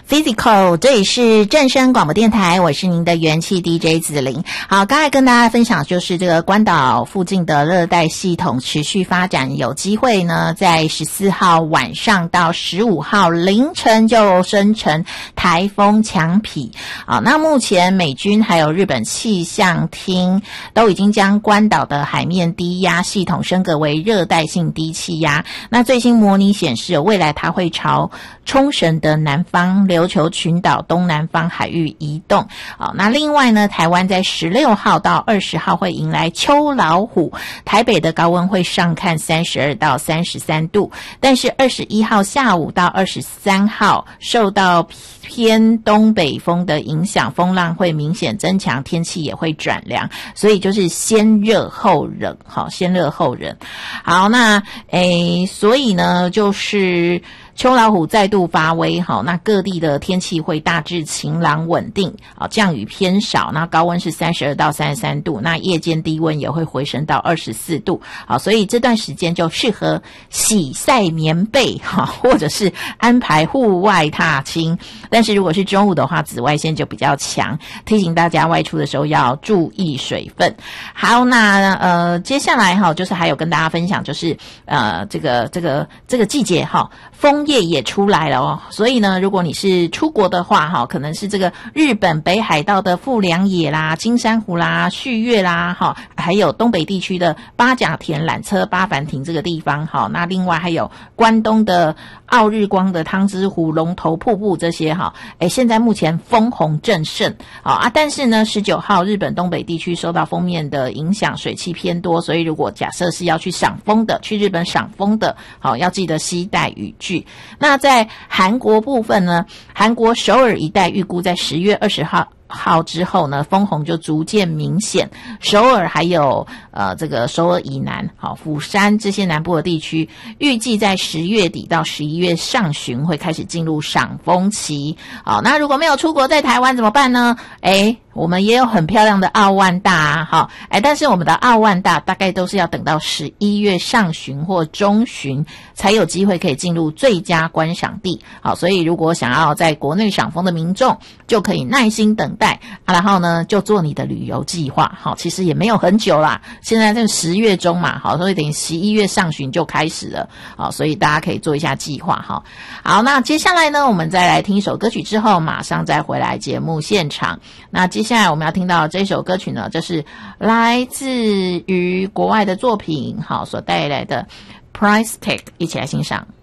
Physical， 这里是正声广播电台，我是您的元气 DJ 子玲。好，刚才跟大家分享就是这个关岛附近的热带系统持续发展，有机会呢在14号晚上到15号凌晨就生成台风强痞。好，那目前美军还有日本气象厅都已经将关岛的海面低压系统升格为热带性低气压。那最新模拟显示，未来它会朝冲绳的南方琉球群岛东南方海域移动。好，那另外呢，台湾在16号到20号会迎来秋老虎，台北的高温会上看32到33度，但是21号下午到23号受到偏东北风的影响，风浪会明显增强，天气也会转凉，所以就是先热后冷。好，先热后冷。好，那所以呢就是秋老虎再度发威，好，那各地的天气会大致晴朗稳定，降雨偏少，那高温是32到33度，那夜间低温也会回升到24度，好，所以这段时间就适合洗晒棉被，或者是安排户外踏青，但是如果是中午的话，紫外线就比较强，提醒大家外出的时候要注意水分。好，那接下来就是还有跟大家分享，就是这个季节枫叶也出来了哦，所以呢，如果你是出国的话可能是这个日本北海道的富良野啦、金山湖啦、旭月啦还有东北地区的八甲田缆车八幡亭这个地方那另外还有关东的奥日光的汤之湖、龙头瀑布这些现在目前枫红正盛但是呢19号日本东北地区受到锋面的影响，水汽偏多，所以如果假设是要去赏枫的，去日本赏枫的要记得携带雨具。那在韩国部分呢，韩国首尔一带预估在10月20号之后呢，枫红就逐渐明显，首尔还有这个首尔以南釜山这些南部的地区，预计在10月底到11月上旬会开始进入赏枫期。好，那如果没有出国在台湾怎么办呢？我们也有很漂亮的奥万大但是我们的奥万大大概都是要等到11月上旬或中旬才有机会可以进入最佳观赏地。好，所以如果想要在国内赏枫的民众就可以耐心等待然后呢就做你的旅游计划。好，其实也没有很久啦，现在这个10月中嘛，好，所以等于11月上旬就开始了。好，所以大家可以做一下计划。好，那接下来呢，我们再来听一首歌曲之后马上再回来节目现场。那接下来我们要听到这首歌曲呢，就是来自于国外的作品所带来的 Price Tag， 一起来欣赏。